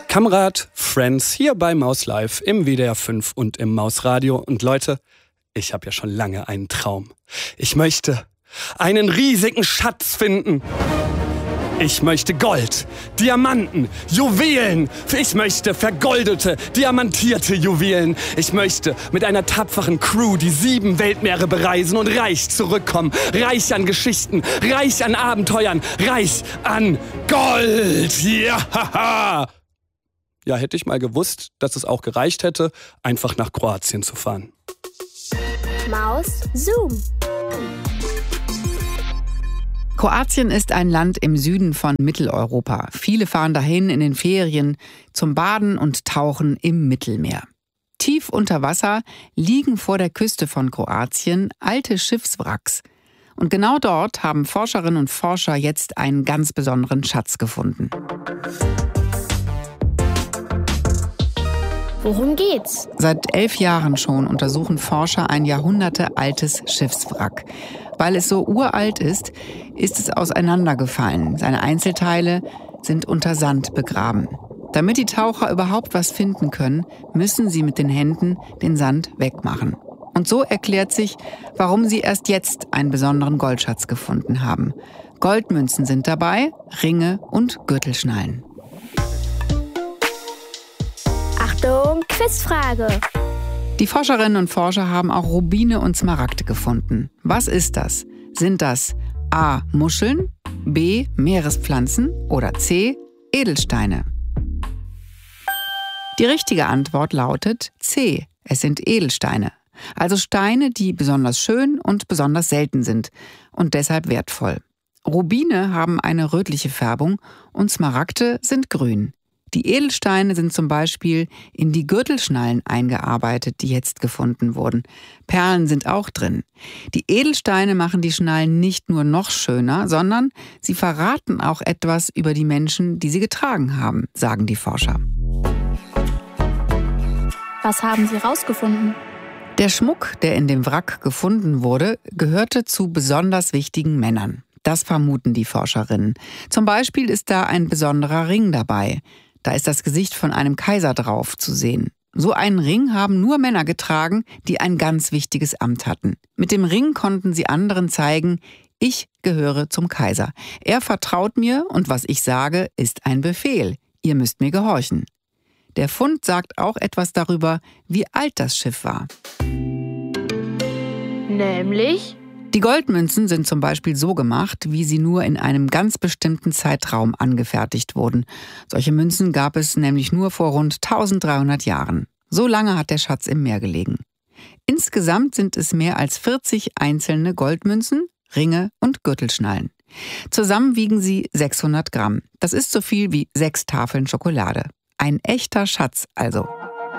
Kamerad, Friends, hier bei Maus Live im WDR 5 und im Mausradio. Und Leute, ich habe ja schon lange einen Traum. Ich möchte einen riesigen Schatz finden. Ich möchte Gold, Diamanten, Juwelen. Ich möchte vergoldete, diamantierte Juwelen. Ich möchte mit einer tapferen Crew die 7 Weltmeere bereisen und reich zurückkommen. Reich an Geschichten, reich an Abenteuern, reich an Gold. Ja, ja, hätte ich mal gewusst, dass es auch gereicht hätte, einfach nach Kroatien zu fahren. Maus Zoom. Kroatien ist ein Land im Süden von Mitteleuropa. Viele fahren dahin in den Ferien zum Baden und Tauchen im Mittelmeer. Tief unter Wasser liegen vor der Küste von Kroatien alte Schiffswracks. Und genau dort haben Forscherinnen und Forscher jetzt einen ganz besonderen Schatz gefunden. Worum geht's? Seit 11 Jahren schon untersuchen Forscher ein jahrhundertealtes Schiffswrack. Weil es so uralt ist, ist es auseinandergefallen. Seine Einzelteile sind unter Sand begraben. Damit die Taucher überhaupt was finden können, müssen sie mit den Händen den Sand wegmachen. Und so erklärt sich, warum sie erst jetzt einen besonderen Goldschatz gefunden haben. Goldmünzen sind dabei, Ringe und Gürtelschnallen. Achtung, Quizfrage. Die Forscherinnen und Forscher haben auch Rubine und Smaragde gefunden. Was ist das? Sind das A. Muscheln, B. Meerespflanzen oder C. Edelsteine? Die richtige Antwort lautet C. Es sind Edelsteine. Also Steine, die besonders schön und besonders selten sind und deshalb wertvoll. Rubine haben eine rötliche Färbung und Smaragde sind grün. Die Edelsteine sind zum Beispiel in die Gürtelschnallen eingearbeitet, die jetzt gefunden wurden. Perlen sind auch drin. Die Edelsteine machen die Schnallen nicht nur noch schöner, sondern sie verraten auch etwas über die Menschen, die sie getragen haben, sagen die Forscher. Was haben Sie rausgefunden? Der Schmuck, der in dem Wrack gefunden wurde, gehörte zu besonders wichtigen Männern. Das vermuten die Forscherinnen. Zum Beispiel ist da ein besonderer Ring dabei. Da ist das Gesicht von einem Kaiser drauf zu sehen. So einen Ring haben nur Männer getragen, die ein ganz wichtiges Amt hatten. Mit dem Ring konnten sie anderen zeigen, ich gehöre zum Kaiser. Er vertraut mir und was ich sage, ist ein Befehl. Ihr müsst mir gehorchen. Der Fund sagt auch etwas darüber, wie alt das Schiff war. Nämlich? Die Goldmünzen sind zum Beispiel so gemacht, wie sie nur in einem ganz bestimmten Zeitraum angefertigt wurden. Solche Münzen gab es nämlich nur vor rund 1300 Jahren. So lange hat der Schatz im Meer gelegen. Insgesamt sind es mehr als 40 einzelne Goldmünzen, Ringe und Gürtelschnallen. Zusammen wiegen sie 600 Gramm. Das ist so viel wie 6 Tafeln Schokolade. Ein echter Schatz also.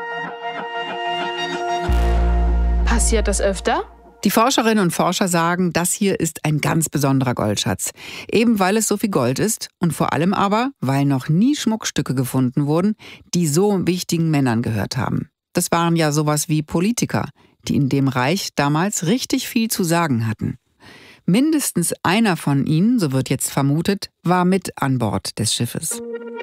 Passiert das öfter? Die Forscherinnen und Forscher sagen, das hier ist ein ganz besonderer Goldschatz. Eben weil es so viel Gold ist und vor allem aber, weil noch nie Schmuckstücke gefunden wurden, die so wichtigen Männern gehört haben. Das waren ja sowas wie Politiker, die in dem Reich damals richtig viel zu sagen hatten. Mindestens einer von ihnen, so wird jetzt vermutet, war mit an Bord des Schiffes.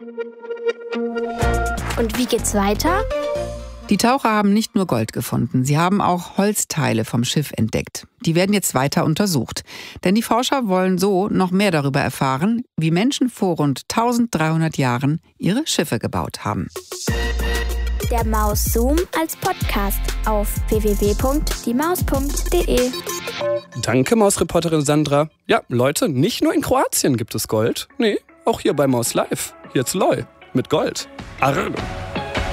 Und wie geht's weiter? Die Taucher haben nicht nur Gold gefunden, sie haben auch Holzteile vom Schiff entdeckt. Die werden jetzt weiter untersucht. Denn die Forscher wollen so noch mehr darüber erfahren, wie Menschen vor rund 1300 Jahren ihre Schiffe gebaut haben. Der Maus Zoom als Podcast auf www.diemaus.de. Danke, Mausreporterin Sandra. Ja, Leute, nicht nur in Kroatien gibt es Gold. Nee, auch hier bei Maus Live. Hier zu Loi mit Gold. Arr.